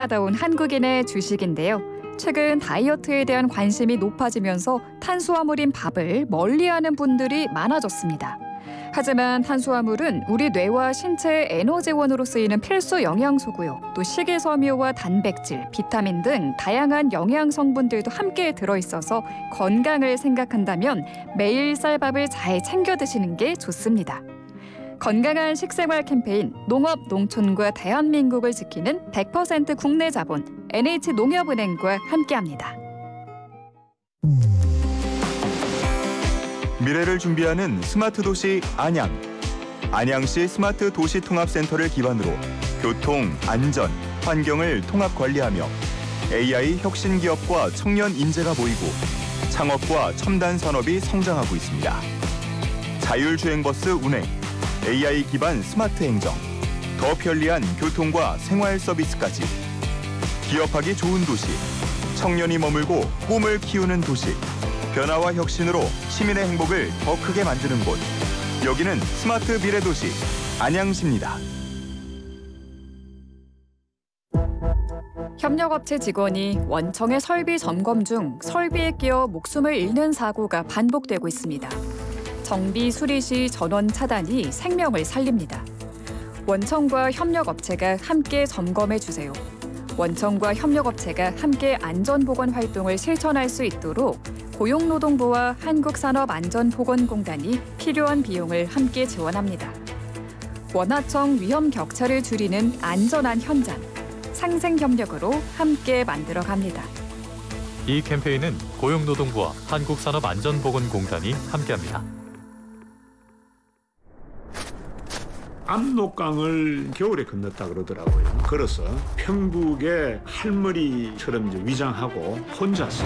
다운 한국인의 주식인데요. 최근 다이어트에 대한 관심이 높아지면서 탄수화물인 밥을 멀리하는 분들이 많아졌습니다. 하지만 탄수화물은 우리 뇌와 신체의 에너지원으로 쓰이는 필수 영양소고요. 또 식이섬유와 단백질, 비타민 등 다양한 영양 성분들도 함께 들어있어서 건강을 생각한다면 매일 쌀밥을 잘 챙겨 드시는 게 좋습니다. 건강한 식생활 캠페인 농업, 농촌과 대한민국을 지키는 100% 국내 자본 NH농협은행과 함께합니다. 미래를 준비하는 스마트 도시 안양. 안양시 스마트 도시 통합센터를 기반으로 교통, 안전, 환경을 통합 관리하며 AI 혁신 기업과 청년 인재가 모이고 창업과 첨단 산업이 성장하고 있습니다. 자율주행버스 운행, AI 기반 스마트 행정, 더 편리한 교통과 생활 서비스까지. 기업하기 좋은 도시, 청년이 머물고 꿈을 키우는 도시. 변화와 혁신으로 시민의 행복을 더 크게 만드는 곳. 여기는 스마트 미래도시 안양시입니다. 협력업체 직원이 원청의 설비 점검 중 설비에 끼어 목숨을 잃는 사고가 반복되고 있습니다. 정비 수리 시 전원 차단이 생명을 살립니다. 원청과 협력업체가 함께 점검해 주세요. 원청과 협력업체가 함께 안전보건 활동을 실천할 수 있도록 고용노동부와 한국산업안전보건공단이 필요한 비용을 함께 지원합니다. 원하청 위험 격차를 줄이는 안전한 현장, 상생협력으로 함께 만들어갑니다. 이 캠페인은 고용노동부와 한국산업안전보건공단이 함께합니다. 압록강을 겨울에 건넜다 그러더라고요. 걸어서 평북의 할머니처럼 이제 위장하고 혼자서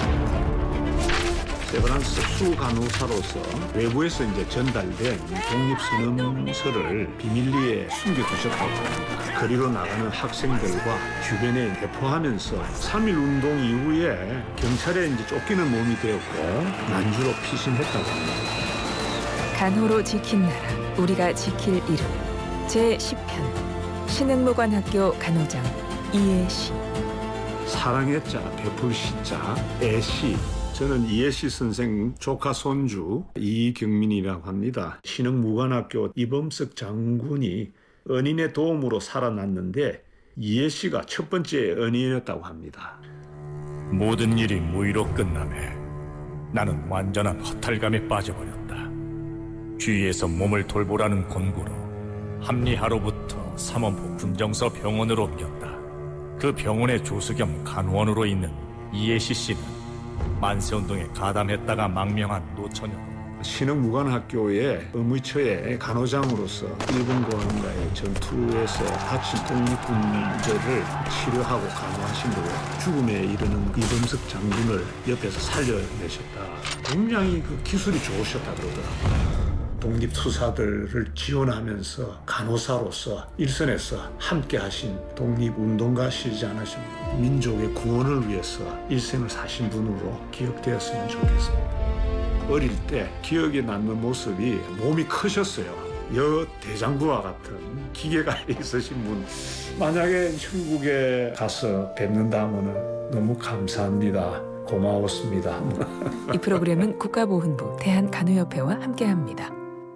세브란스 수간호사로서 외부에서 이제 전달된 독립선언서를 비밀리에 숨겨두셨다고 합니다. 거리로 나가는 학생들과 주변에 배포하면서 3.1 운동 이후에 경찰에 이제 쫓기는 몸이 되었고 난주로 피신했다고 합니다. 간호로 지킨 나라, 우리가 지킬 이름. 제10편 신흥무관학교 간호장 이해시. 사랑의 자, 베풀시 자, 애시. 저는 이해시 선생 조카 손주 이경민이라고 합니다. 신흥무관학교 이범석 장군이 은인의 도움으로 살아났는데 이해시가 첫 번째 은인이었다고 합니다. 모든 일이 무의로 끝나매 나는 완전한 허탈감에 빠져버렸다. 주위에서 몸을 돌보라는 권고로 합리하로부터 삼원포 군정서 병원으로 옮겼다. 그 병원의 조수 겸 간호원으로 있는 이해시 씨는 만세운동에 가담했다가 망명한 노처녀로 신흥무관학교의 의무처의 간호장으로서 일본군과의 전투에서 다친 독립군들을 치료하고 간호하신 후에 죽음에 이르는 이범석 장군을 옆에서 살려내셨다. 굉장히 그 기술이 좋으셨다 그러더라고요. 독립투사들을 지원하면서 간호사로서 일선에서 함께 하신 독립운동가시지 않으십니까? 민족의 구원을 위해서 일생을 사신 분으로 기억되었으면 좋겠습니다. 어릴 때 기억에 남는 모습이 몸이 크셨어요. 여대장부와 같은 기계가 있으신 분. 만약에 천국에 가서 뵙는다면 너무 감사합니다. 고마웠습니다. 이 프로그램은 국가보훈부 대한간호협회와 함께합니다.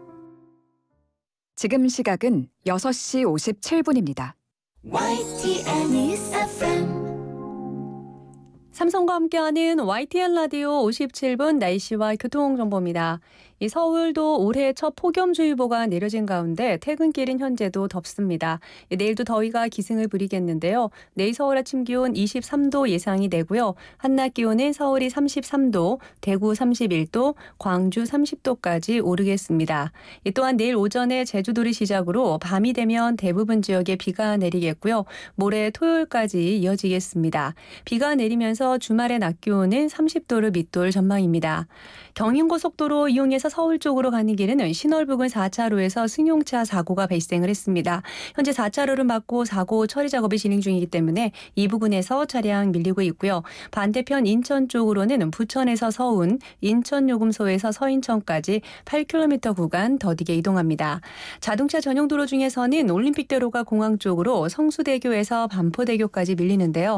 지금 시각은 6시 57분입니다. YTN News FM. 삼성과 함께하는 YTN 라디오 57분 날씨와 교통정보입니다. 이 서울도 올해 첫 폭염주의보가 내려진 가운데 퇴근길인 현재도 덥습니다. 내일도 더위가 기승을 부리겠는데요. 내일 서울 아침 기온 23도 예상이 되고요. 한낮 기온은 서울이 33도, 대구 31도, 광주 30도까지 오르겠습니다. 또한 내일 오전에 제주도를 시작으로 밤이 되면 대부분 지역에 비가 내리겠고요. 모레 토요일까지 이어지겠습니다. 비가 내리면서 주말의 낮 기온은 30도를 밑돌 전망입니다. 경인고속도로 이용해서 부천에서 서울 쪽으로 가는 길에는 신월 부근 4차로에서 승용차 사고가 발생을 했습니다. 현재 4차로를 막고 사고 처리 작업이 진행 중이기 때문에 이 부근에서 차량 밀리고 있고요. 반대편 인천 쪽으로는 부천에서 서운, 인천요금소에서 서인천까지 8km 구간 더디게 이동합니다. 자동차 전용 도로 중에서는 올림픽대로가 공항 쪽으로 성수대교에서 반포대교까지 밀리는데요.